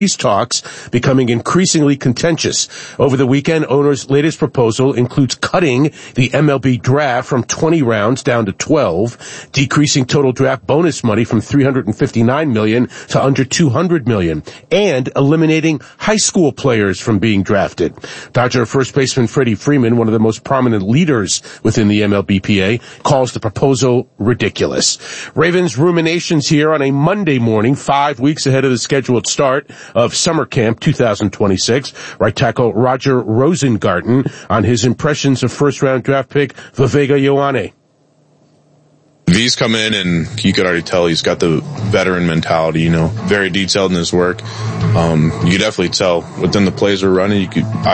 These talks becoming increasingly contentious. Over the weekend, owners' latest proposal includes cutting the MLB draft from 20 rounds down to 12, decreasing total draft bonus money from $359 million to under $200 million, and eliminating high school players from being drafted. Dodger first baseman Freddie Freeman, one of the most prominent leaders within the MLBPA, calls the proposal ridiculous. Ravens ruminations here on a Monday morning, 5 weeks ahead of the scheduled start of Summer Camp 2026. Right tackle Roger Rosengarten on his impressions of first-round draft pick Viveka Ioane. V's come in and you could already tell he's got the veteran mentality, very detailed in his work. You could definitely tell within the plays we're running.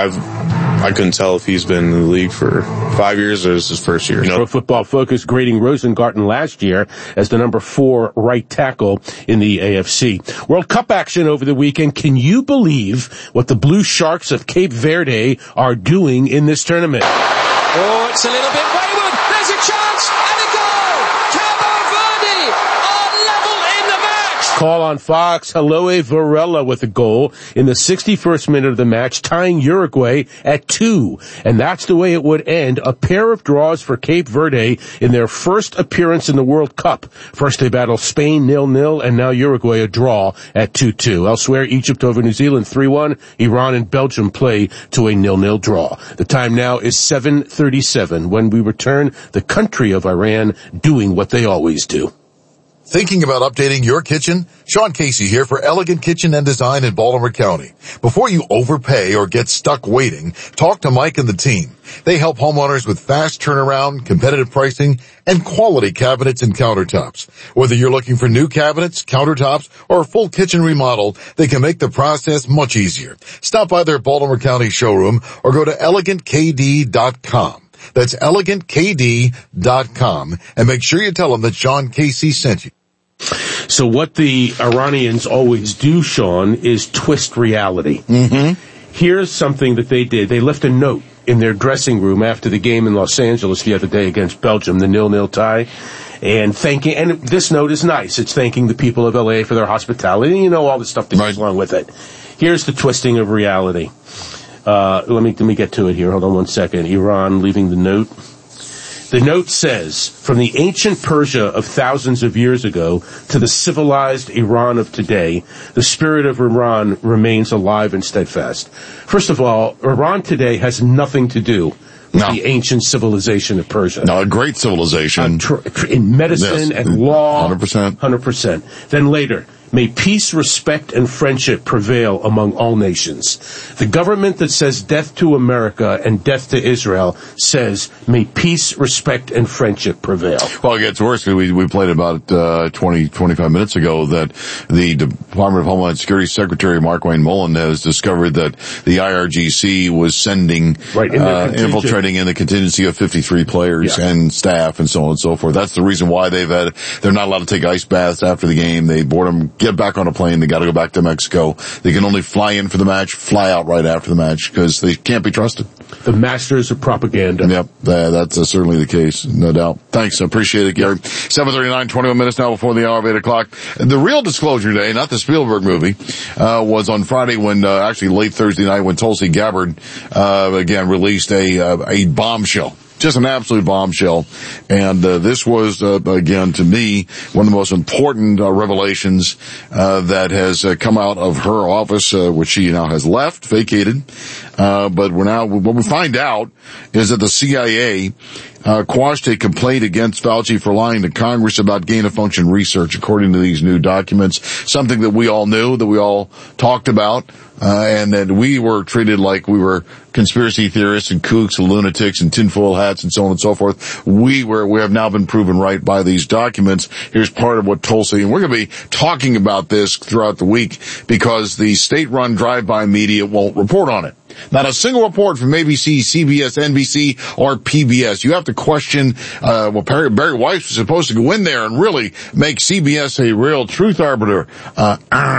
I couldn't tell if he's been in the league for 5 years or this is his first year. Pro Football Focus grading Rosengarten last year as the number 4 right tackle in the AFC. World Cup action over the weekend. Can you believe what the Blue Sharks of Cape Verde are doing in this tournament? Oh, it's a little bit wayward. There's a chance and a goal. Cabo Verde are level in the match. Call on Fox. Eloy Varela with a goal in the 61st minute of the match, tying Uruguay at 2. And that's the way it would end. A pair of draws for Cape Verde in their first appearance in the World Cup. First they battle Spain 0-0, and now Uruguay a draw at 2-2. Elsewhere, Egypt over New Zealand 3-1. Iran and Belgium play to a 0-0 draw. The time now is 7:37. When we return, the country of Iran doing what they always do. Thinking about updating your kitchen? Sean Casey here for Elegant Kitchen and Design in Baltimore County. Before you overpay or get stuck waiting, talk to Mike and the team. They help homeowners with fast turnaround, competitive pricing, and quality cabinets and countertops. Whether you're looking for new cabinets, countertops, or a full kitchen remodel, they can make the process much easier. Stop by their Baltimore County showroom or go to elegantkd.com. That's elegantkd.com, and make sure you tell them that Sean Casey sent you. So what the Iranians always do, Sean, is twist reality. Here's something that they did. They left a note in their dressing room after the game in Los Angeles the other day against Belgium, the 0-0 tie, and this note is nice. It's thanking the people of LA for their hospitality, all the stuff that goes along with it. Here's the twisting of reality. Let me get to it here. Hold on one second. Iran leaving the note. The note says, from the ancient Persia of thousands of years ago to the civilized Iran of today, the spirit of Iran remains alive and steadfast. First of all, Iran today has nothing to do with the ancient civilization of Persia. No, a great civilization. In medicine and law. 100%. 100%. Then later, may peace, respect, and friendship prevail among all nations. The government that says death to America and death to Israel says, may peace, respect, and friendship prevail. Well, it gets worse. We played about 25 minutes ago that the Department of Homeland Security Secretary Mark Wayne Mullen has discovered that the IRGC was sending, infiltrating in the contingency of 53 players and staff and so on and so forth. That's the reason why they're not allowed to take ice baths after the game. They board them, get back on a plane. They got to go back to Mexico. They can only fly in for the match, fly out right after the match because they can't be trusted. The masters of propaganda. Yep, that's certainly the case, no doubt. Thanks, I appreciate it, Gary. 7:39, 21 minutes now before the hour of 8 o'clock. The real disclosure day, not the Spielberg movie, was on Friday when, actually late Thursday night when Tulsi Gabbard, again released a bombshell. Just an absolute bombshell. And this was, again, to me, one of the most important revelations that has come out of her office, which she now has left, vacated. But what we find out is that the CIA quashed a complaint against Fauci for lying to Congress about gain-of-function research, according to these new documents, something that we all knew, that we all talked about, and that we were treated like we were conspiracy theorists and kooks and lunatics and tinfoil hats and so on and so forth. We have now been proven right by these documents. Here's part of what Tulsi, and we're going to be talking about this throughout the week because the state-run drive-by media won't report on it. Not a single report from ABC, CBS, NBC, or PBS. You have to question, Barry Weiss was supposed to go in there and really make CBS a real truth arbiter.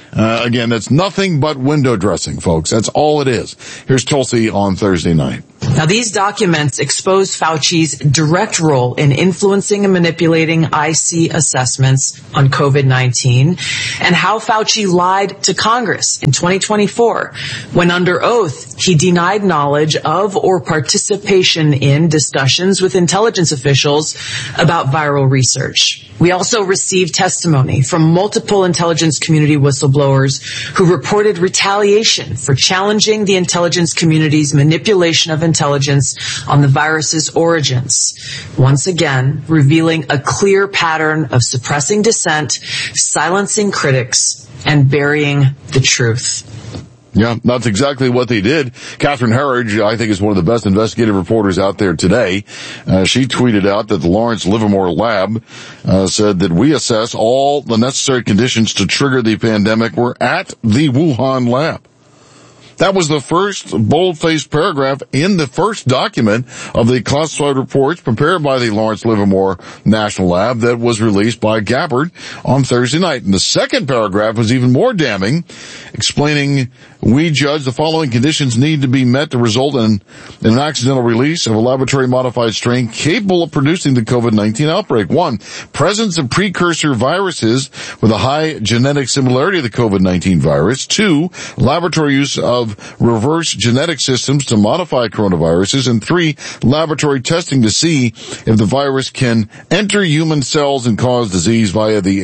Again, that's nothing but window dressing, folks. That's all it is. Here's Tulsi on Thursday night. Now, these documents expose Fauci's direct role in influencing and manipulating IC assessments on COVID-19 and how Fauci lied to Congress in 2024 when under oath he denied knowledge of or participation in discussions with intelligence officials about viral research. We also received testimony from multiple intelligence community whistleblowers who reported retaliation for challenging the intelligence community's manipulation of intelligence on the virus's origins, once again revealing a clear pattern of suppressing dissent, silencing critics, and burying the truth. Yeah, that's exactly what they did. Catherine Herridge, I think, is one of the best investigative reporters out there today. She tweeted out that the Lawrence Livermore lab said that we assess all the necessary conditions to trigger the pandemic were at the Wuhan lab. That was the first bold-faced paragraph in the first document of the classified reports prepared by the Lawrence Livermore National Lab that was released by Gabbard on Thursday night. And the second paragraph was even more damning, explaining we judge the following conditions need to be met to result in an accidental release of a laboratory-modified strain capable of producing the COVID-19 outbreak. 1, presence of precursor viruses with a high genetic similarity to the COVID-19 virus. 2, laboratory use of reverse genetic systems to modify coronaviruses. And 3, laboratory testing to see if the virus can enter human cells and cause disease via the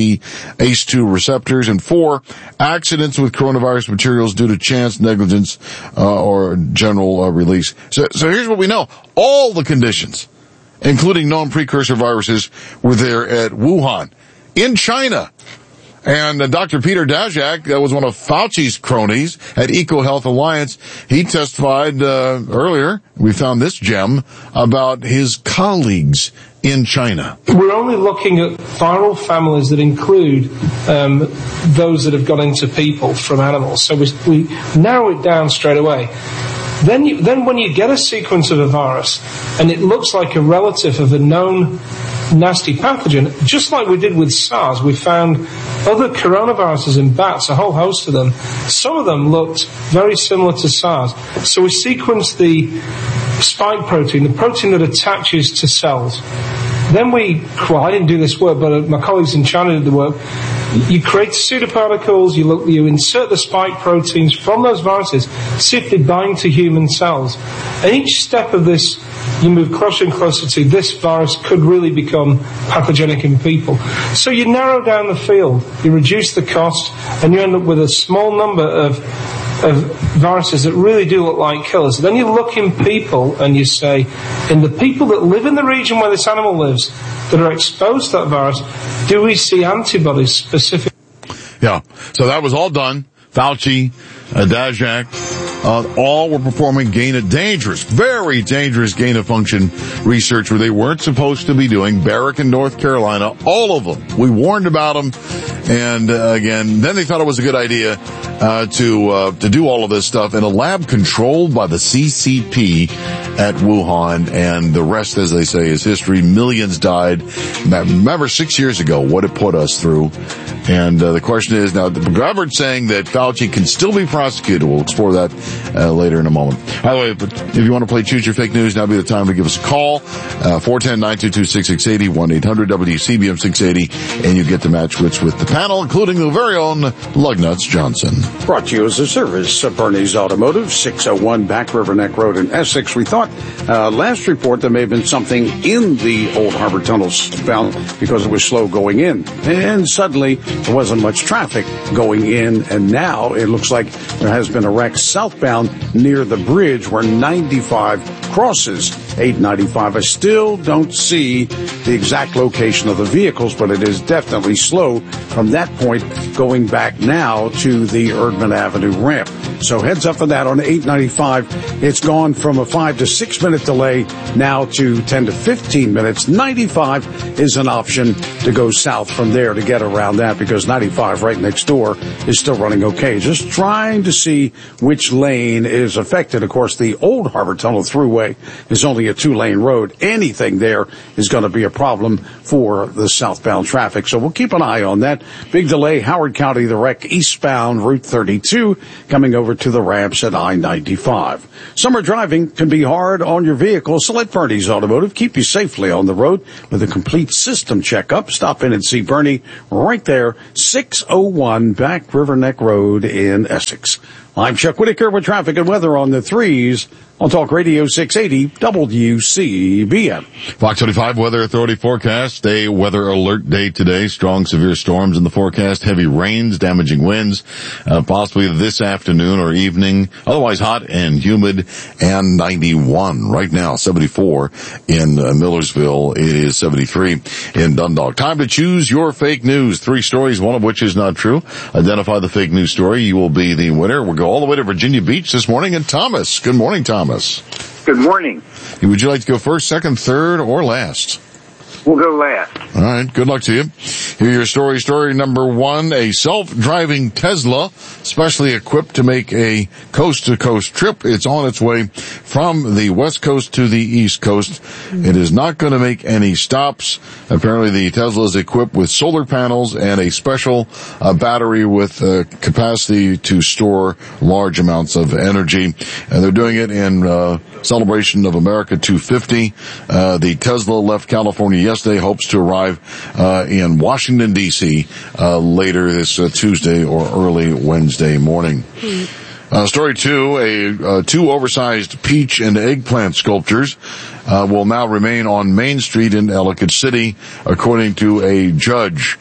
ACE2 receptors. And 4, accidents with coronavirus materials due to chance, negligence, or general release. So here's what we know. All the conditions, including known precursor viruses, were there at Wuhan, in China. And Dr. Peter Daszak, that was one of Fauci's cronies at EcoHealth Alliance, he testified earlier, we found this gem, about his colleagues in China. We're only looking at viral families that include those that have got into people from animals. So we narrow it down straight away. Then when you get a sequence of a virus and it looks like a relative of a known nasty pathogen, just like we did with SARS, we found other coronaviruses in bats, a whole host of them. Some of them looked very similar to SARS. So we sequenced the spike protein, the protein that attaches to cells. Then I didn't do this work, but my colleagues in China did the work. You create pseudoparticles, you insert the spike proteins from those viruses, see if they bind to human cells. And each step of this, you move closer and closer to this virus could really become pathogenic in people. So you narrow down the field, you reduce the cost, and you end up with a small number of viruses that really do look like killers. Then you look in people and you say, in the people that live in the region where this animal lives, that are exposed to that virus, do we see antibodies specific? Yeah, so that was all done. Fauci, Daszak, all were performing very dangerous gain-of-function research where they weren't supposed to be doing. Barrick in North Carolina, all of them. We warned about them. And again, then they thought it was a good idea to do all of this stuff in a lab controlled by the CCP at Wuhan, and the rest, as they say, is history. Millions died. Remember 6 years ago what it put us through. And the question is now, Gabbard's saying that Fauci can still be prosecuted. We'll explore that later in a moment. By the way, if you want to play Choose Your Fake News, now be the time to give us a call. 410-922-6680, 1-800-WCBM-680, and you get to match wits with the panel, including the very own Lugnuts Johnson. Brought to you as a service of Bernie's Automotive, 601 Back River Neck Road in Essex. We thought last report there may have been something in the Old Harbor Tunnel southbound because it was slow going in. And suddenly there wasn't much traffic going in, and now it looks like there has been a wreck southbound near the bridge where 95 crosses 895. I still don't see the exact location of the vehicles, but it is definitely slow from that point going back now to the Erdman Avenue ramp. So heads up for that on 895. It's gone from a 5 to 6 minute delay now to 10 to 15 minutes. 95 is an option to go south from there to get around that because 95 right next door is still running okay. Just trying to see which lane is affected. Of course, the old Harbor Tunnel Thruway is only a 2-lane road. Anything there is going to be a problem for the southbound traffic. So we'll keep an eye on that. Big delay, Howard County, the wreck eastbound Route 32 coming over to the ramps at I-95. Summer driving can be hard on your vehicle, so let Bernie's Automotive keep you safely on the road with a complete system checkup. Stop in and see Bernie right there, 601 Back River Neck Road in Essex. I'm Chuck Whitaker with traffic and weather on the 3s on Talk Radio 680 WCBM. Fox 25 Weather Authority forecast. A weather alert day today. Strong severe storms in the forecast. Heavy rains, damaging winds, possibly this afternoon or evening. Otherwise hot and humid and 91. Right now, 74 in Millersville. It is 73 in Dundalk. Time to choose your fake news. 3 stories, one of which is not true. Identify the fake news story. You will be the winner. We'll go all the way to Virginia Beach this morning. And Thomas. Good morning, Thomas. Good morning. Would you like to go first, second, third, or last? We'll go last. All right. Good luck to you. Here your story. Story number 1. A self-driving Tesla, specially equipped to make a coast-to-coast trip. It's on its way from the West Coast to the East Coast. It is not going to make any stops. Apparently the Tesla is equipped with solar panels and a special battery with capacity to store large amounts of energy. And they're doing it in celebration of America 250. The Tesla left California yesterday, hopes to arrive in Washington, D.C. Later this Tuesday or early Wednesday morning. Story 2, 2 oversized peach and eggplant sculptures will now remain on Main Street in Ellicott City, according to a judge.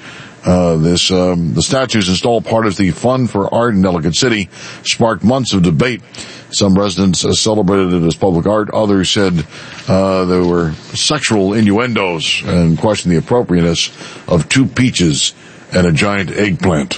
The statues installed part of the Fund for Art in Ellicott City sparked months of debate. Some residents celebrated it as public art. Others said there were sexual innuendos and questioned the appropriateness of 2 peaches and a giant eggplant.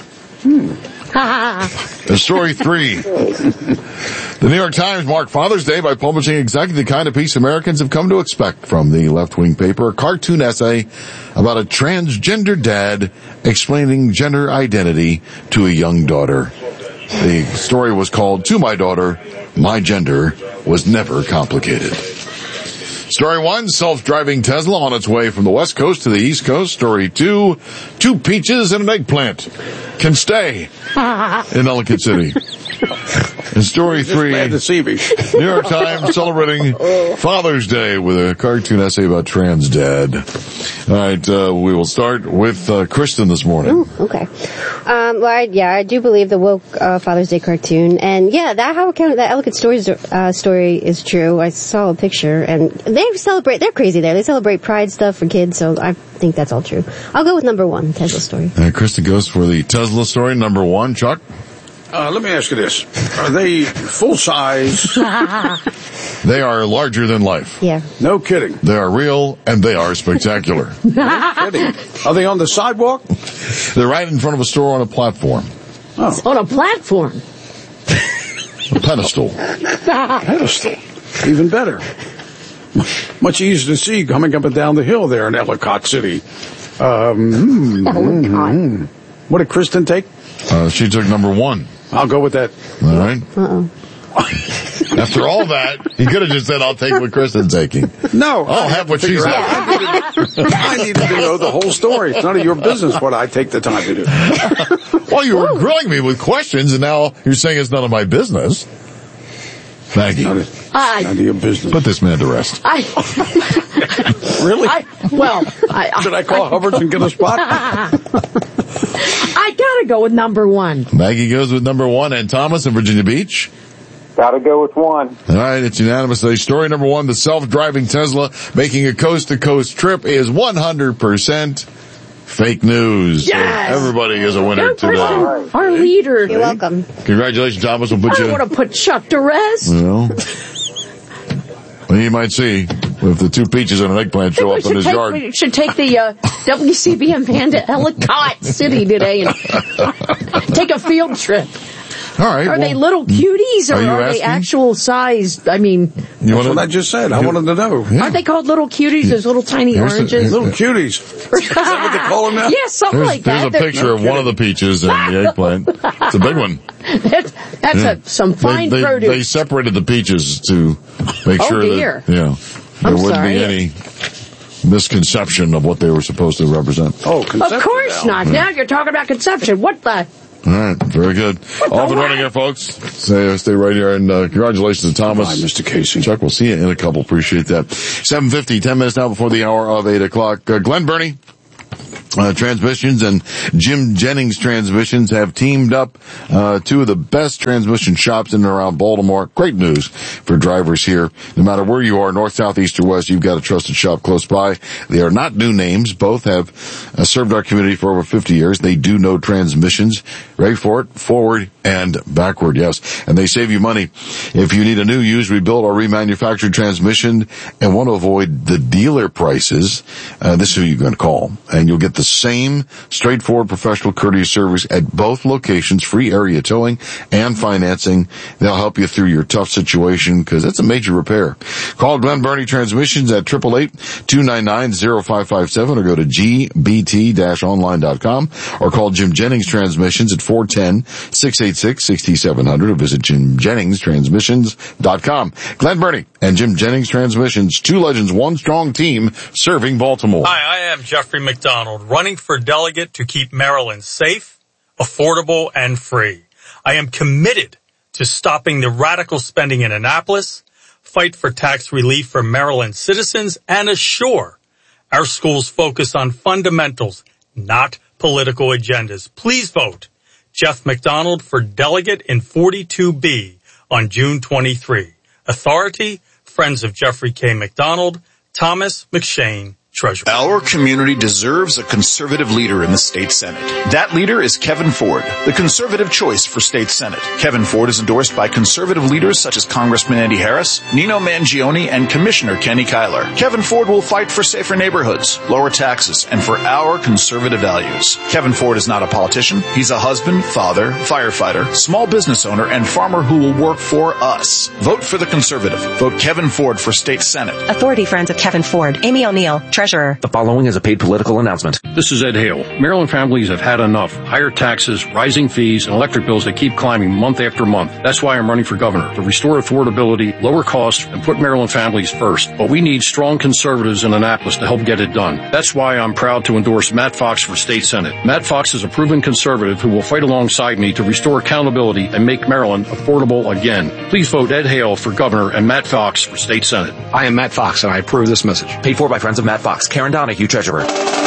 Story 3. The New York Times marked Father's Day by publishing exactly the kind of piece Americans have come to expect from the left-wing paper, a cartoon essay about a transgender dad explaining gender identity to a young daughter. The story was called, "To My Daughter, My Gender Was Never Complicated." Story 1, self-driving Tesla on its way from the West Coast to the East Coast. Story 2, 2 peaches and an eggplant can stay in Ellicott City. And story 3, New York Times celebrating Father's Day with a cartoon essay about trans dad. All right, we will start with Kristen this morning. Ooh, okay. I do believe the woke Father's Day cartoon, and that Ellicott story is true. I saw a picture, and they're crazy there. They celebrate pride stuff for kids, so I think that's all true. I'll go with number 1, Tesla story. Kristen goes for the Tesla story, number 1. Chuck? Let me ask you this. Are they full size? They are larger than life. Yeah. No kidding. They are real, and they are spectacular. No kidding. Are they on the sidewalk? They're right in front of a store on a platform. Oh. On a platform? A pedestal. Pedestal. Even better. Much easier to see coming up and down the hill there in Ellicott City. What did Kristen take? She took number 1. I'll go with that. All right. Uh-oh. After all that, he could have just said, "I'll take what Kristen's taking." No. I'll have what she's having. I needed to know the whole story. It's none of your business what I take the time to do. Well, you were grilling me with questions, and now you're saying it's none of my business. Maggie. None of your business. Put this man to rest. Really? Should I call Hubbard's and get a spot? I gotta go with number 1. Maggie goes with number 1, and Thomas in Virginia Beach? Gotta go with 1. All right, it's unanimous. Story number 1, the self-driving Tesla making a coast-to-coast trip is 100% fake news. Yes! So everybody is a winner today. Our leader. You're welcome. Congratulations, Thomas. We'll put I don't want to put Chuck to rest. Well, you might see if the 2 peaches and an eggplant show up in his yard. We should take the WCBM van to Ellicott City today and take a field trip. All right. Are they little cuties, or are you are they asking? actual sized? I mean, That's what I just said. I wanted to know. aren't they called little cuties? Those little tiny Here's the- oranges? Little cuties. Is that what they call them now? Yeah, something like Here's that. a picture of one of the peaches and the eggplant. It's a big one. That's some fine produce. They separated the peaches to make Oh, sure dear. that, there I'm wouldn't sorry. be any misconception of what they were supposed to represent. Oh, Of conception course now. not. Now you're talking about conception. What the? All right, very good. Off and running here, folks. Stay right here, and congratulations to Thomas. Bye, Mr. Casey. Chuck, we'll see you in a couple. Appreciate that. 7:50, 10 minutes now before the hour of 8 o'clock. Glen Burnie Transmissions and Jim Jennings Transmissions have teamed up, two of the best transmission shops in and around Baltimore. Great news for drivers here. No matter where you are, north, south, east, or west, you've got a trusted shop close by. They are not new names. Both have served our community for over 50 years. They do know transmissions. Ready for it? Forward and backward, yes. And they save you money. If you need a new, used, rebuilt, or remanufactured transmission and want to avoid the dealer prices, this is who you're going to call. And you'll get the same straightforward professional courteous service at both locations, free area towing and financing. They'll help you through your tough situation because it's a major repair. Call Glen Burnie Transmissions at 888-299-0557 or go to gbt-online.com or call Jim Jennings Transmissions at 410-686-6700 or visit JimJenningsTransmissions.com. Glen Burnie and Jim Jennings Transmissions, two legends, one strong team serving Baltimore. Hi, I am Jeffrey McDonald, running for delegate to keep Maryland safe, affordable, and free. I am committed to stopping the radical spending in Annapolis, fight for tax relief for Maryland citizens, and assure our schools focus on fundamentals, not political agendas. Please vote Jeff McDonald for delegate in 42B on June 23. Authority, Friends of Jeffrey K. McDonald, Thomas McShane, Treasurer. Our community deserves a conservative leader in the state Senate. That leader is Kevin Ford, the conservative choice for state Senate. Kevin Ford is endorsed by conservative leaders such as Congressman Andy Harris, Nino Mangione, and Commissioner Kenny Kyler. Kevin Ford will fight for safer neighborhoods, lower taxes, and for our conservative values. Kevin Ford is not a politician. He's a husband, father, firefighter, small business owner, and farmer who will work for us. Vote for the conservative. Vote Kevin Ford for state Senate. Authority, Friends of Kevin Ford. Amy O'Neill, Treasurer. The following is a paid political announcement. This is Ed Hale. Maryland families have had enough. Higher taxes, rising fees, and electric bills that keep climbing month after month. That's why I'm running for governor, to restore affordability, lower costs, and put Maryland families first. But we need strong conservatives in Annapolis to help get it done. That's why I'm proud to endorse Matt Fox for state Senate. Matt Fox is a proven conservative who will fight alongside me to restore accountability and make Maryland affordable again. Please vote Ed Hale for governor and Matt Fox for state Senate. I am Matt Fox, and I approve this message. Paid for by Friends of Matt Fox. Karen Donahue, Treasurer.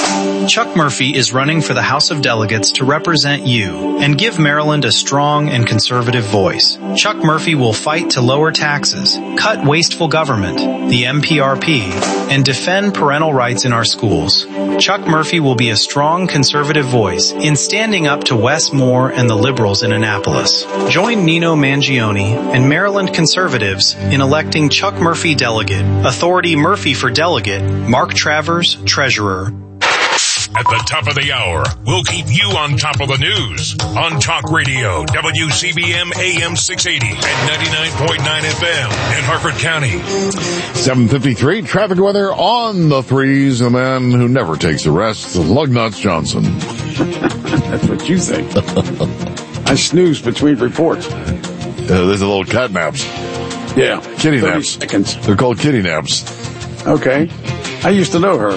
Chuck Murphy is running for the House of Delegates to represent you and give Maryland a strong and conservative voice. Chuck Murphy will fight to lower taxes, cut wasteful government, the MPRP, and defend parental rights in our schools. Chuck Murphy will be a strong conservative voice in standing up to Wes Moore and the liberals in Annapolis. Join Nino Mangione and Maryland conservatives in electing Chuck Murphy delegate, Authority Murphy for delegate, Mark Travers, Treasurer. At the top of the hour, we'll keep you on top of the news on Talk Radio, WCBM AM 680 and 99.9 FM in Harford County. 7:53, traffic weather on the threes. The man who never takes a rest, Lugnuts Johnson. That's what you think. I snooze between reports. There's a little cat naps. Yeah. Kitty 30 naps. seconds. They're called kitty naps. Okay. I used to know her.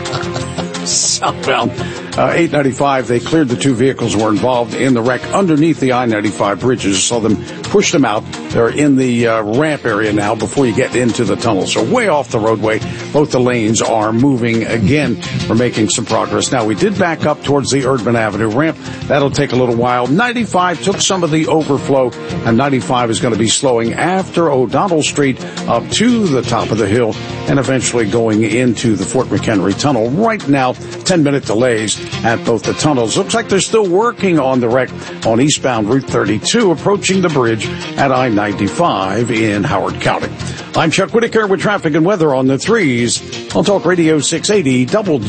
Southbound 895, they cleared the two vehicles were involved in the wreck underneath the I-95 bridges. Saw them push them out. They're in the ramp area now before you get into the tunnel. So way off the roadway. Both the lanes are moving again. We're making some progress. Now, we did back up towards the Erdman Avenue ramp. That'll take a little while. 95 took some of the overflow, and 95 is going to be slowing after O'Donnell Street up to the top of the hill and eventually going into the Fort McHenry Tunnel. Right now, 10-minute delays at both the tunnels. Looks like they're still working on the wreck on eastbound Route 32, approaching the bridge at I-95 in Howard County. I'm Chuck Whitaker with traffic and weather on the 3s on Talk Radio 680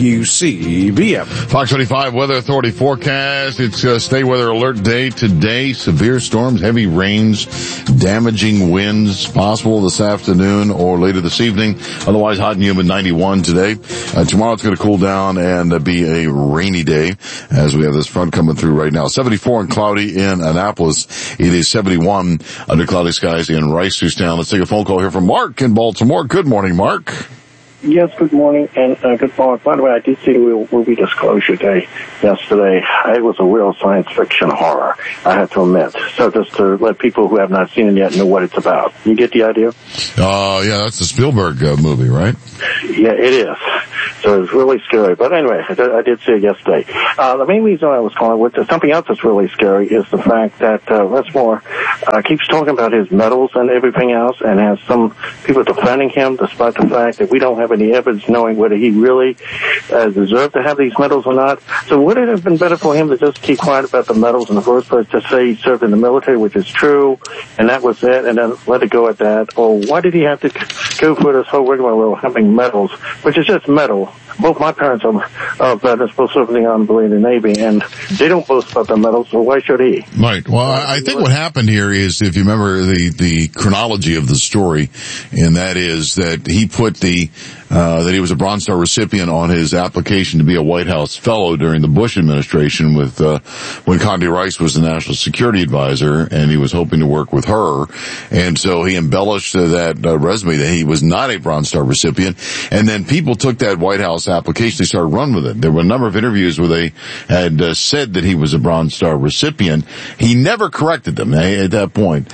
WCBM. Fox 25 Weather Authority forecast. It's a stay weather alert day today. Severe storms, heavy rains, damaging winds possible this afternoon or later this evening. Otherwise hot and humid, 91 today. Tomorrow it's going to cool down and be a rainy day as we have this front coming through right now. 74 and cloudy in Annapolis. It is 71 under cloudy skies in Rice-Town. Let's take a phone call here from Mark in Baltimore. Good morning, Mark. Yes, good morning, and good morning. By the way, I did see the movie Disclosure Day yesterday. It was a real science fiction horror, I have to admit. So just to let people who have not seen it yet know what it's about. You get the idea? Yeah, that's the Spielberg movie, right? Yeah, it is. So it's really scary. But anyway, I did see it yesterday. The main reason I was calling with something else that's really scary is the fact that Rushmore keeps talking about his medals and everything else, and has some people defending him despite the fact that we don't have any evidence knowing whether he really deserved to have these medals or not. So would it have been better for him to just keep quiet about the medals in the first place, to say he served in the military, which is true, and that was it, and then let it go at that? Or why did he have to go for this whole rigmarole of having medals, which is just metal? Both my parents are veterans, both served in the Army and the Navy, and they don't boast about their medals, so why should he? Right. Well, I think what happened here is, if you remember the chronology of the story, and that is that he put that he was a Bronze Star recipient on his application to be a White House fellow during the Bush administration with, when Condi Rice was the national security advisor, and he was hoping to work with her. And so he embellished that resume that he was not a Bronze Star recipient. And then people took that White House application, they started running with it. There were a number of interviews where they had said that he was a Bronze Star recipient. He never corrected them at that point.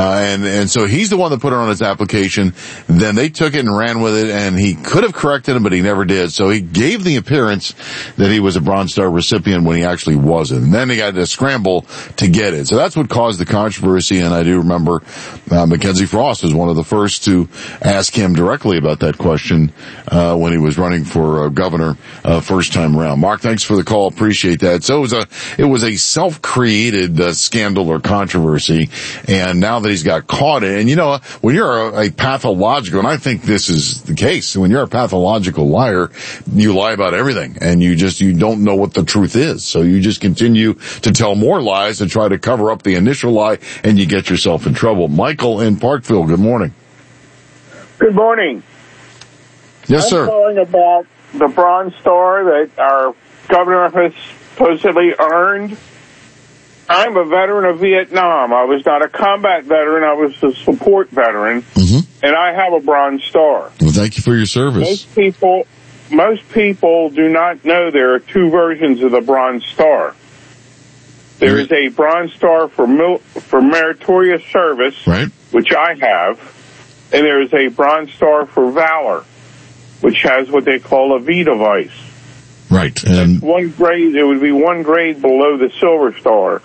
And so he's the one that put it on his application. Then they took it and ran with it, and he could have corrected him, but he never did. So he gave the appearance that he was a Bronze Star recipient when he actually wasn't. And then he got to scramble to get it. So that's what caused the controversy. And I do remember Mackenzie Frost was one of the first to ask him directly about that question when he was running for governor first time around. Mark, thanks for the call. Appreciate that. So it was a self-created scandal or controversy. And now that he's got caught in, and you know, when you're a pathological, and I think this is the case, when you're a pathological liar, you lie about everything, and you don't know what the truth is. So you just continue to tell more lies to try to cover up the initial lie, and you get yourself in trouble. Michael in Parkville, good morning. Good morning. Yes, sir. I'm calling about the Bronze Star that our governor has supposedly earned. I'm a veteran of Vietnam. I was not a combat veteran. I was a support veteran, and I have a Bronze Star. Well, thank you for your service. Most people do not know there are two versions of the Bronze Star. There is a Bronze Star for meritorious service, right, which I have, and there is a Bronze Star for valor, which has what they call a V device. Right. And one grade, it would be one grade below the Silver Star.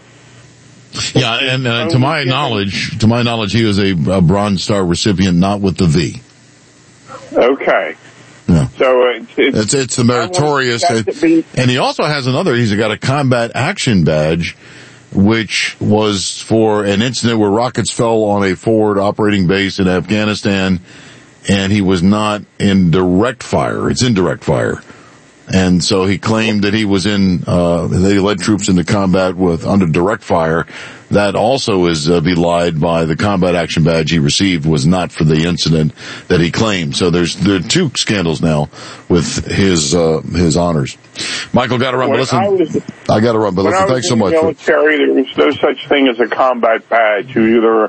Yeah, and to my knowledge, he was a Bronze Star recipient, not with the V. Okay. Yeah. So it's the meritorious, and he also has another. He's got a combat action badge, which was for an incident where rockets fell on a forward operating base in Afghanistan, and he was not in direct fire. It's indirect fire. And so he claimed that he was they led troops into combat under direct fire. That also is belied by the combat action badge he received was not for the incident that he claimed. So there are two scandals now with his honors. Michael, got to run, but listen. I got to run, but listen, thanks so much. In the military, there was no such thing as a combat badge. You either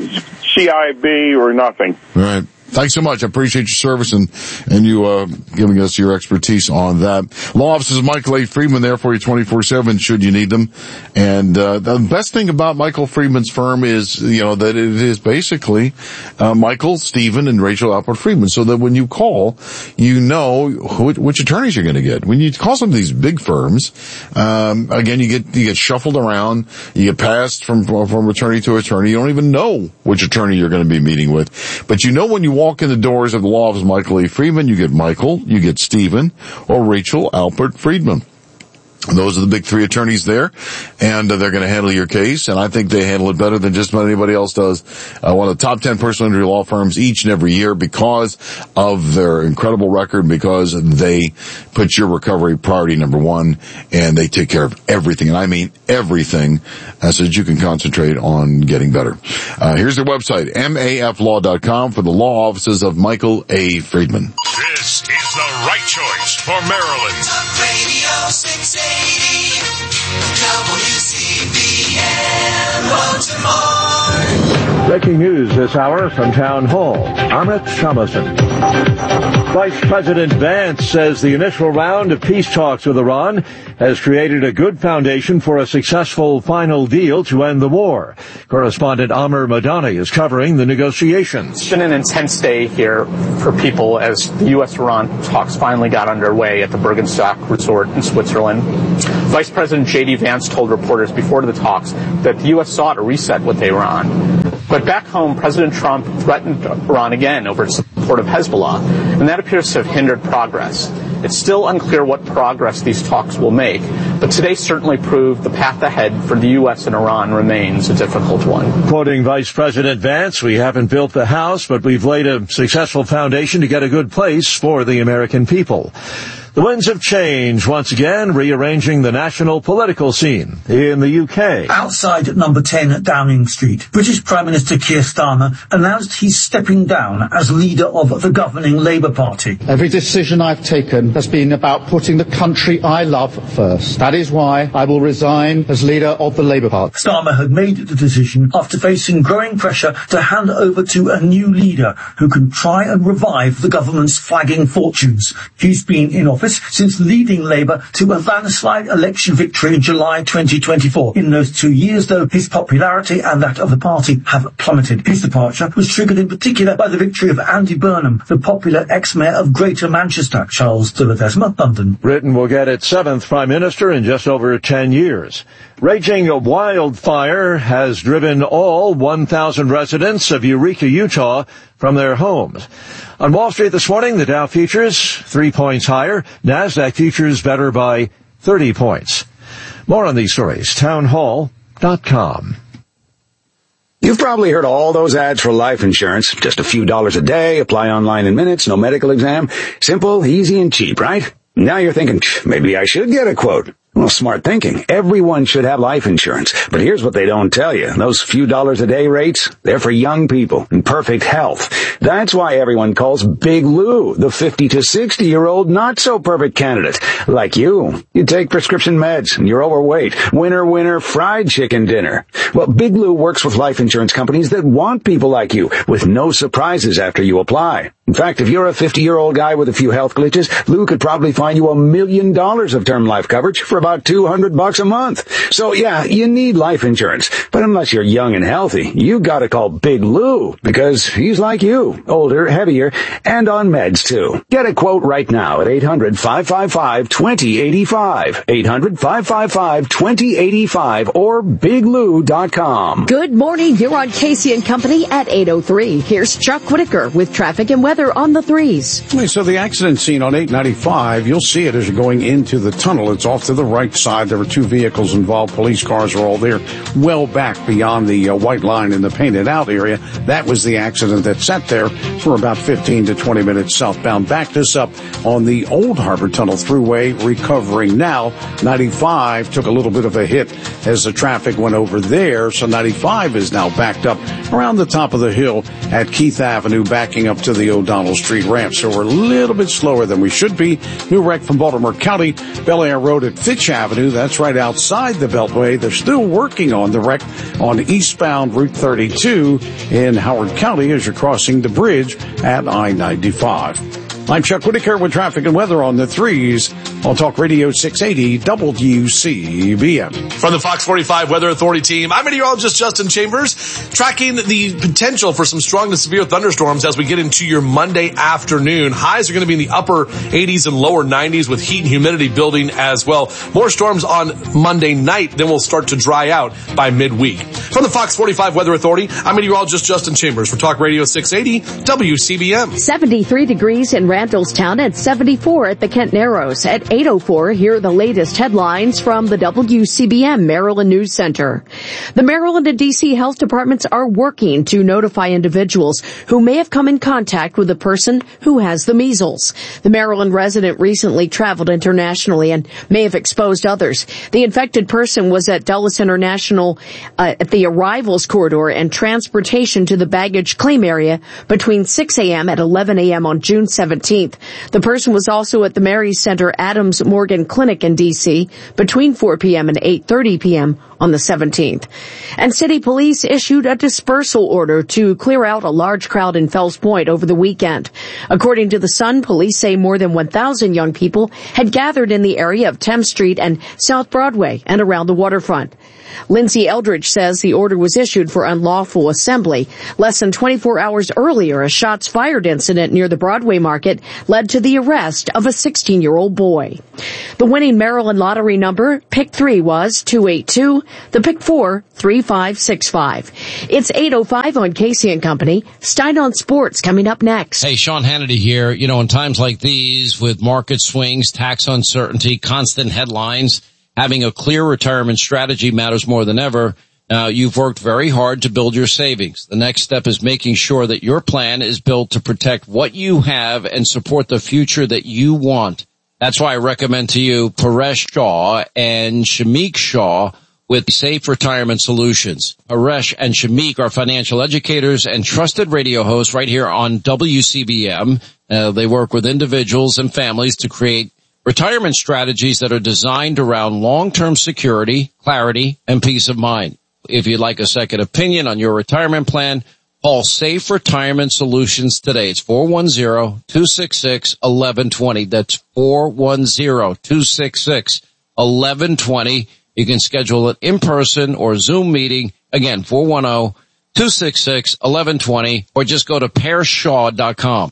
CIB or nothing. All right. Thanks so much. I appreciate your service and you giving us your expertise on that. Law offices of Michael A. Friedman there for you 24/7 should you need them. And the best thing about Michael Friedman's firm is, that it is basically Michael, Stephen, and Rachel Alpert Friedman, so that when you call, you know which attorneys you're going to get. When you call some of these big firms, again, you get shuffled around, you get passed from attorney to attorney. You don't even know which attorney you're going to be meeting with. But when you walk in the doors of the law office of Michael A. Friedman, you get Michael, you get Stephen, or Rachel Alpert Friedman. Those are the big three attorneys there, and they're going to handle your case, and I think they handle it better than just about anybody else does. One of the top 10 personal injury law firms each and every year because of their incredible record, because they put your recovery priority number one, and they take care of everything, and I mean everything, so that you can concentrate on getting better. Here's their website, maflaw.com, for the law offices of Michael A. Friedman. This is the right choice for Maryland. Talk Radio 680 WCBM Baltimore. Breaking news this hour from Town Hall. Amit Shamason. Vice President Vance says the initial round of peace talks with Iran has created a good foundation for a successful final deal to end the war. Correspondent Amr Madani is covering the negotiations. It's been an intense day here for people as the U.S.-Iran talks finally got underway at the Bergenstock Resort in Switzerland. Vice President J.D. Vance told reporters before the talks that the U.S. sought a reset with Iran. But back home, President Trump threatened Iran again over its support of Hezbollah, and that appears to have hindered progress. It's still unclear what progress these talks will make, but today certainly proved the path ahead for the U.S. and Iran remains a difficult one. Quoting Vice President Vance, "We haven't built the house, but we've laid a successful foundation to get a good place for the American people." The winds of change once again rearranging the national political scene in the UK. Outside at number 10 at Downing Street, British Prime Minister Keir Starmer announced he's stepping down as leader of the governing Labour Party. Every decision I've taken has been about putting the country I love first. That is why I will resign as leader of the Labour Party. Starmer had made the decision after facing growing pressure to hand over to a new leader who can try and revive the government's flagging fortunes. He's been in office since leading Labour to a landslide election victory in July 2024. In those 2 years, though, his popularity and that of the party have plummeted. His departure was triggered in particular by the victory of Andy Burnham, the popular ex-mayor of Greater Manchester. Charles de Ledesma, London. Britain will get its 7th Prime Minister in just over 10 years. Raging wildfire has driven all 1,000 residents of Eureka, Utah, from their homes. On Wall Street this morning, the Dow futures 3 points higher. NASDAQ futures better by 30 points. More on these stories, townhall.com. You've probably heard all those ads for life insurance. Just a few dollars a day, apply online in minutes, no medical exam. Simple, easy, and cheap, right? Now you're thinking, maybe I should get a quote. Well, smart thinking. Everyone should have life insurance. But here's what they don't tell you. Those few dollars a day rates, they're for young people in perfect health. That's why everyone calls Big Lou the 50 to 60-year-old not-so-perfect candidate. Like you. You take prescription meds and you're overweight. Winner, fried chicken dinner. Well, Big Lou works with life insurance companies that want people like you with no surprises after you apply. In fact, if you're a 50-year-old guy with a few health glitches, Lou could probably find you $1 million of term life coverage for about $200 a month. So yeah, you need life insurance. But unless you're young and healthy, you gotta call Big Lou because he's like you. Older, heavier, and on meds too. Get a quote right now at 800-555-2085. 800-555-2085 or biglou.com. Good morning. You're on Casey and Company at 8:03. Here's Chuck Whitaker with traffic and weather on the 3s. Okay, so the accident scene on 895, you'll see it as you're going into the tunnel. It's off to the right side. There were 2 vehicles involved. Police cars are all there, well back beyond the white line in the painted out area. That was the accident that sat there for about 15 to 20 minutes southbound. Backed us up on the Old Harbor Tunnel Thruway, recovering now. 95 took a little bit of a hit as the traffic went over there, so 95 is now backed up around the top of the hill at Keith Avenue, backing up to the O'Donnell Street ramp. So we're a little bit slower than we should be. New wreck from Baltimore County, Bel Air Road at Fitch Avenue. That's right outside the Beltway. They're still working on the wreck on eastbound Route 32 in Howard County as you're crossing the bridge at I-95. I'm Chuck Whitaker with traffic and weather on the 3s on Talk Radio 680 WCBM. From the Fox 45 Weather Authority team, I'm meteorologist Justin Chambers, tracking the potential for some strong to severe thunderstorms as we get into your Monday afternoon. Highs are going to be in the upper 80s and lower 90s with heat and humidity building as well. More storms on Monday night, then we'll start to dry out by midweek. From the Fox 45 Weather Authority, I'm meteorologist Justin Chambers for Talk Radio 680 WCBM. 73 degrees in Randallstown and 74 at the Kent Narrows. At 8:04, here are the latest headlines from the WCBM Maryland News Center. The Maryland and D.C. health departments are working to notify individuals who may have come in contact with a person who has the measles. The Maryland resident recently traveled internationally and may have exposed others. The infected person was at Dulles International at the arrivals corridor and transportation to the baggage claim area between 6 a.m. and 11 a.m. on June 17th. The person was also at the Mary Center Adams Morgan Clinic in D.C. between 4 p.m. and 8:30 p.m. on the 17th. And city police issued a dispersal order to clear out a large crowd in Fells Point over the weekend. According to The Sun, police say more than 1,000 young people had gathered in the area of Thames Street and South Broadway and around the waterfront. Lindsay Eldridge says the order was issued for unlawful assembly. Less than 24 hours earlier, a shots fired incident near the Broadway Market led to the arrest of a 16-year-old boy. The winning Maryland lottery number, pick 3, was 282. The pick 4, 3565. It's 8:05 on Casey and Company. Stein on Sports coming up next. Hey, Sean Hannity here. You know, in times like these, with market swings, tax uncertainty, constant headlines, having a clear retirement strategy matters more than ever. You've worked very hard to build your savings. The next step is making sure that your plan is built to protect what you have and support the future that you want. That's why I recommend to you Paresh Shah and Shamik Shah with Safe Retirement Solutions. Paresh and Shamik are financial educators and trusted radio hosts right here on WCBM. They work with individuals and families to create retirement strategies that are designed around long-term security, clarity, and peace of mind. If you'd like a second opinion on your retirement plan, call Safe Retirement Solutions today. It's 410-266-1120. That's 410-266-1120. You can schedule it in person or Zoom meeting. Again, 410-266-1120, or just go to PairShaw.com.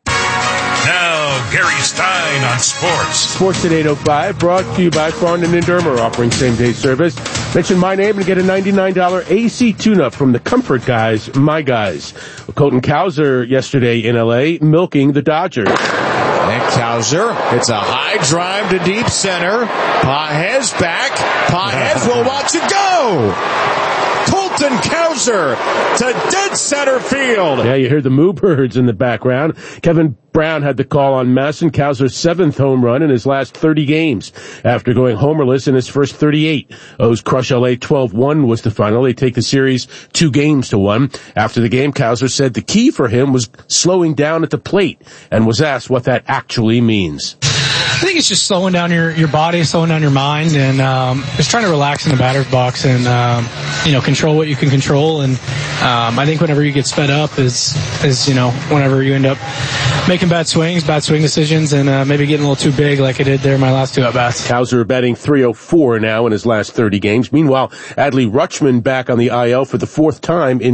Now, Gary Stein on sports. Sports at 8:05, brought to you by Farndon and Dermer, offering same-day service. Mention my name and get a $99 AC tune-up from the Comfort Guys, my guys. Colton Cowser yesterday in L.A. milking the Dodgers. Nick Cowser, it's a high drive to deep center. Pages back. Pages will watch it go. Colton Cowser to dead center field. Yeah, you hear the Moo Birds in the background. Kevin Brown had the call on Masson, Cowser's 7th home run in his last 30 games after going homerless in his first 38. O's crush LA 12-1 was the final. They take the series 2-1. After the game, Cowser said the key for him was slowing down at the plate and was asked what that actually means. I think it's just slowing down your body, slowing down your mind, and just trying to relax in the batter's box and control what you can control. And I think whenever you get sped up is whenever you end up making bad swing decisions, and maybe getting a little too big like I did there in my last 2 at-bats. Cowser batting .304 now in his last 30 games. Meanwhile, Adley Rutschman back on the IL for the 4th time in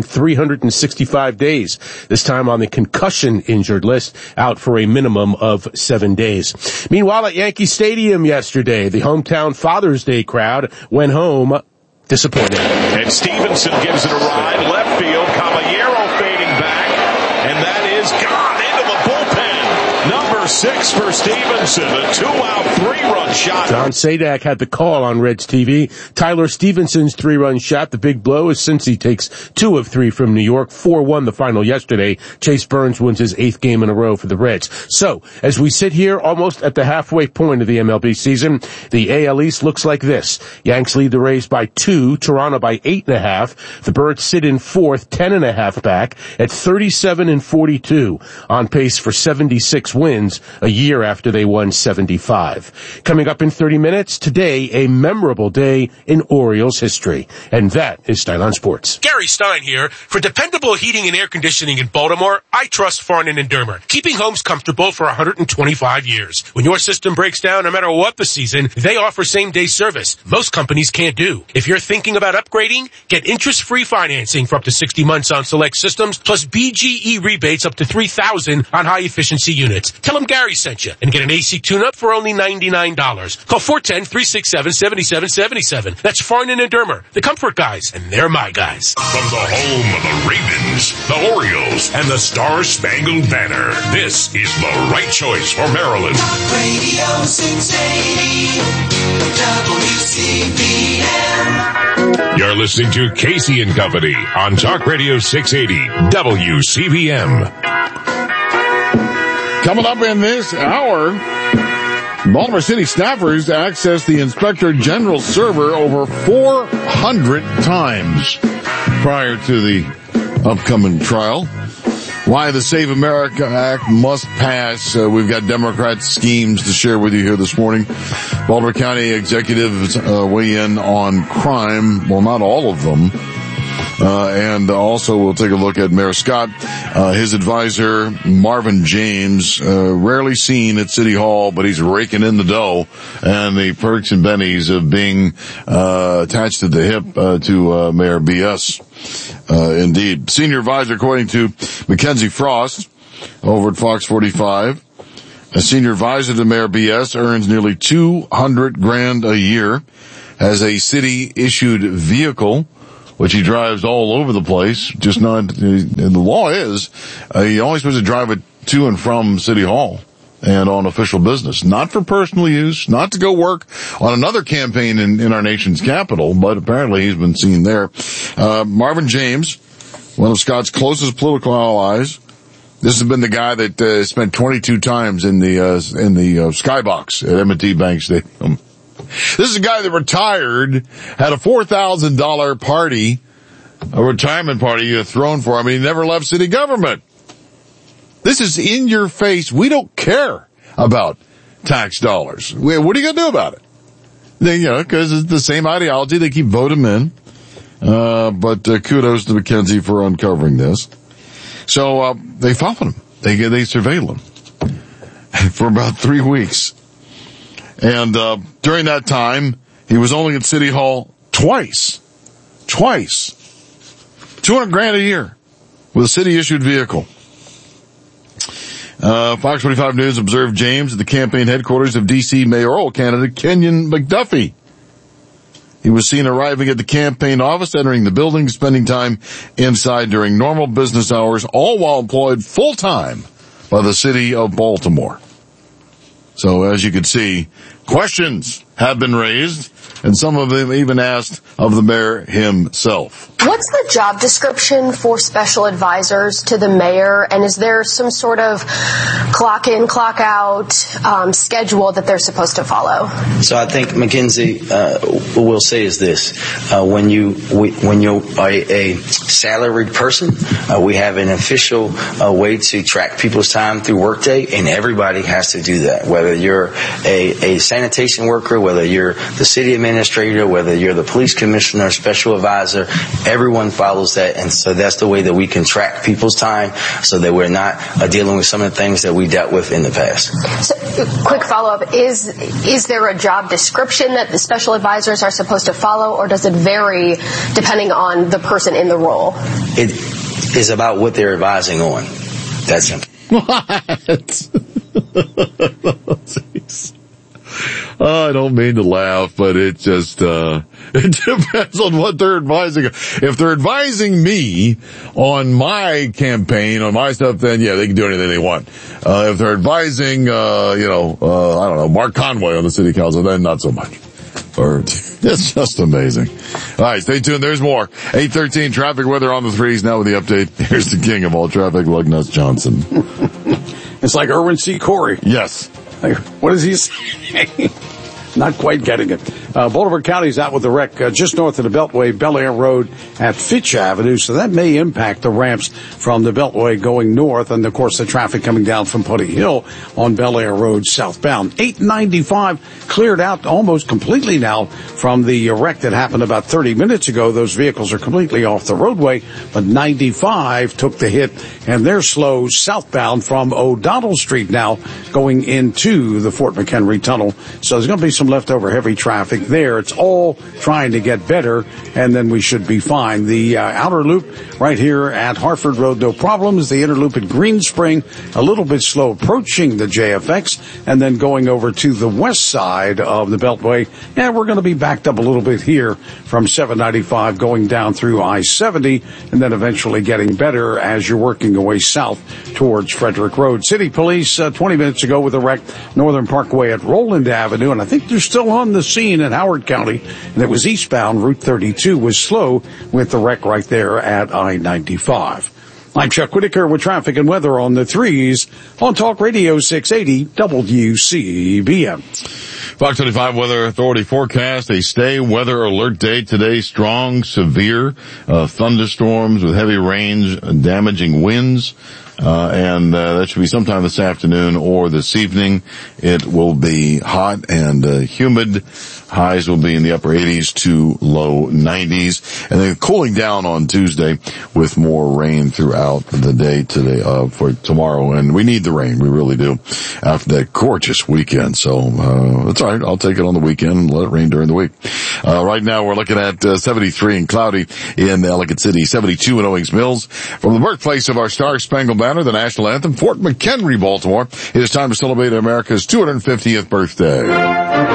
365 days. This time on the concussion-injured list, out for a minimum of 7 days. Meanwhile, at Yankee Stadium yesterday, the hometown Father's Day crowd went home disappointed. And Stevenson gives it a ride, left field, Caballero fading back, and that is gone into the bullpen. Number 6 for Stevenson, a 2-out, 3-run shot. John Sadak had the call on Reds TV. Tyler Stevenson's 3-run shot, the big blow, is since he takes 2 of 3 from New York. 4-1 the final yesterday. Chase Burns wins his 8th game in a row for the Reds. So, as we sit here almost at the halfway point of the MLB season, the AL East looks like this. Yanks lead the Rays by 2, Toronto by 8.5. The Birds sit in 4th, 10.5 back at 37-42, on pace for 76 wins a year after they won 75. Coming up in 30 minutes, today, a memorable day in Orioles history. And that is Stein on Sports. Gary Stein here. For dependable heating and air conditioning in Baltimore, I trust Farndon and Dermer, keeping homes comfortable for 125 years. When your system breaks down, no matter what the season, they offer same-day service. Most companies can't do. If you're thinking about upgrading, get interest-free financing for up to 60 months on select systems, plus BGE rebates up to $3,000 on high-efficiency units. Tell them Gary sent you and get an AC tune-up for only $99. Call 410-367-7777. That's Farndon and Dermer, the Comfort Guys, and they're my guys. From the home of the Ravens, the Orioles, and the Star-Spangled Banner. This is the right choice for Maryland. Talk Radio 680 WCBM. You're listening to Casey and Company on Talk Radio 680 WCBM. Coming up in this hour, Baltimore City staffers access the Inspector General's server over 400 times prior to the upcoming trial. Why the Save America Act must pass. We've got Democrat schemes to share with you here this morning. Baltimore County executives weigh in on crime. Well, not all of them. And also we'll take a look at Mayor Scott, his advisor, Marvin James, rarely seen at City Hall, but he's raking in the dough, and the perks and bennies of being, attached to the hip, to, Mayor BS. Indeed. Senior advisor, according to Mackenzie Frost over at Fox 45, a senior advisor to Mayor BS earns nearly $200,000 a year, has a city issued vehicle, which he drives all over the place, just not, and the law is, you're only supposed to drive it to and from City Hall and on official business, not for personal use, not to go work on another campaign in our nation's capital, but apparently he's been seen there. Marvin James, one of Scott's closest political allies. This has been the guy that spent 22 times in the skybox at M&T Bank Stadium. This is a guy that retired, had a $4,000 party, a retirement party thrown for him, and he never left city government. This is in your face. We don't care about tax dollars. What are you going to do about it? Because it's the same ideology. They keep voting him in. But kudos to Mackenzie for uncovering this. So, they followed him. They surveilled him for about 3 weeks. And, during that time, he was only at City Hall twice. $200,000 a year with a city issued vehicle. Fox 45 News observed James at the campaign headquarters of D.C. mayoral candidate Kenyon McDuffie. He was seen arriving at the campaign office, entering the building, spending time inside during normal business hours, all while employed full-time by the city of Baltimore. So as you can see, questions have been raised, and some of them even asked of the mayor himself. What's the job description for special advisors to the mayor, and is there some sort of clock in, clock out schedule that they're supposed to follow? So I think, Mackenzie, what we'll say is this. When you are a salaried person, we have an official way to track people's time through Workday, and everybody has to do that. Whether you're a sanitation worker, whether you're the city administrator, whether you're the police commissioner, special advisor, everyone follows that. And so that's the way that we can track people's time so that we're not dealing with some of the things that we dealt with in the past. So, quick follow-up. Is there a job description that the special advisors are supposed to follow, or does it vary depending on the person in the role? It is about what they're advising on. That's simple. What? I don't mean to laugh, but it just, it depends on what they're advising. If they're advising me on my campaign, on my stuff, then yeah, they can do anything they want. If they're advising, I don't know, Mark Conway on the city council, then not so much. It's just amazing. All right, stay tuned. There's more. 8:13 traffic weather on the threes. Now with the update, here's the king of all traffic, Lugnuts Johnson. It's like Erwin C. Corey. Yes. What is he saying? Not quite getting it. Baltimore County's out with the wreck just north of the Beltway, Bel Air Road at Fitch Avenue, so that may impact the ramps from the Beltway going north, and of course the traffic coming down from Putty Hill on Bel Air Road southbound. 895 cleared out almost completely now from the wreck that happened about 30 minutes ago. Those vehicles are completely off the roadway, but 95 took the hit, and they're slow southbound from O'Donnell Street now going into the Fort McHenry Tunnel. So there's going to be some leftover heavy traffic traffic there. It's all trying to get better, and then we should be fine. The outer loop right here at Harford Road, no problems. The inner loop at Green Spring, a little bit slow approaching the JFX, and then going over to the west side of the Beltway. And we're going to be backed up a little bit here from 795 going down through I-70, and then eventually getting better as you're working your way south towards Frederick Road. City Police 20 minutes ago with a wreck, Northern Parkway at Roland Avenue, and I think they're still on the scene in Howard County, and it was eastbound. Route 32 was slow with the wreck right there at I-95. I'm Chuck Whitaker with traffic and weather on the 3s on Talk Radio 680 WCBM. Fox 25 Weather Authority forecast a stay weather alert day today. Strong, severe thunderstorms with heavy rains, damaging winds. And that should be sometime this afternoon or this evening. It will be hot and humid. Highs will be in the upper 80s to low 90s. And then cooling down on Tuesday with more rain throughout the day today, for tomorrow. And we need the rain. We really do after that gorgeous weekend. So, that's all right. I'll take it on the weekend and let it rain during the week. Right now we're looking at 73 and cloudy in Ellicott City, 72 in Owings Mills. From the birthplace of our Star Spangled Banner, the national anthem, Fort McHenry, Baltimore. It is time to celebrate America's 250th birthday.